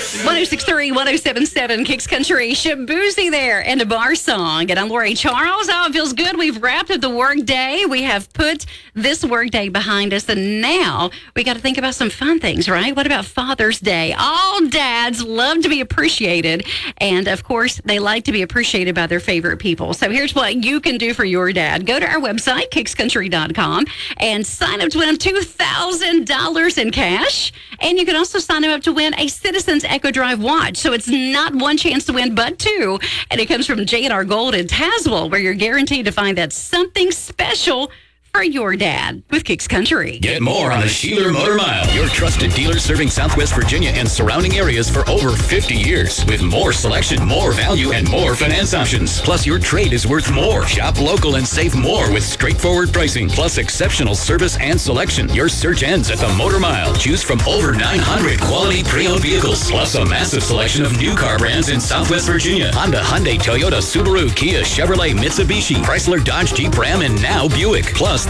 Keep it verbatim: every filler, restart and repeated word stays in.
oh six three, one oh seven seven, Kicks Country. Shabuzi there, and a bar song. And I'm Lori Charles. Oh, it feels good. We've wrapped up the work day. We have put this work day behind us, and now we got to think about some fun things, right? What about Father's Day? All dads love to be appreciated, and of course, they like to be appreciated by their favorite people. So here's what you can do for your dad. Go to our website, kicks country dot com, and sign up to win two thousand dollars in cash. And you can also sign up to win a Citizens Echo Drive watch. So it's not one chance to win, but two. And it comes from J and R Gold in Tazewell, where you're guaranteed to find that something special for your dad with Kicks Country. Get more on the Sheeler Motor Mile, your trusted dealer serving Southwest Virginia and surrounding areas for over fifty years. With more selection, more value, and more finance options. Plus, your trade is worth more. Shop local and save more with straightforward pricing, plus exceptional service and selection. Your search ends at the Motor Mile. Choose from over nine hundred quality pre-owned vehicles, plus a massive selection of new car brands in Southwest Virginia. Honda, Hyundai, Toyota, Subaru, Kia, Chevrolet, Mitsubishi, Chrysler, Dodge, Jeep, Ram, and now Buick. Plus,